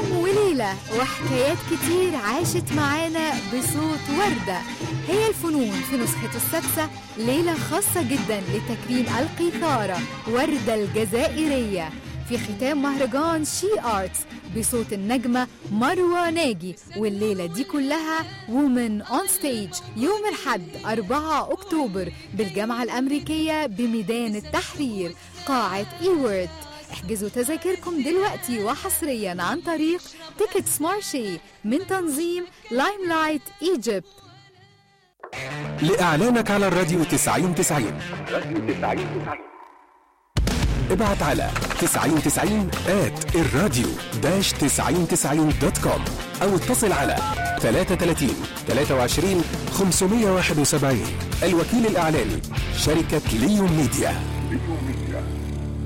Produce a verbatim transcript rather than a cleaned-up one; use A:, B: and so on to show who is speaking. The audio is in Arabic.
A: يوم وليلة وحكايات كتير عاشت معانا بصوت وردة. هي الفنون في نسخة السادسة، ليلة خاصة جدا لتكريم القيثارة وردة الجزائرية في ختام مهرجان شي آرتس بصوت النجمة مروة ناجي. والليلة دي كلها وومن اون ستيج يوم الحد أربعة أكتوبر بالجامعة الأمريكية بميدان التحرير قاعة إيورد. احجزوا تذاكركم دلوقتي وحصريا عن طريق تيكتس مارشي من تنظيم لايم لايت ايجيبت.
B: لإعلانك على الراديو تسعين تسعين ابعت على تسعين تسعين آت الراديو داش تسعين تسعين دوت كوم أو اتصل على ثلاثة ثلاثين ثلاثة وعشرين خمسمية وواحد وسبعين. الوكيل الإعلاني شركة ليوم ميديا.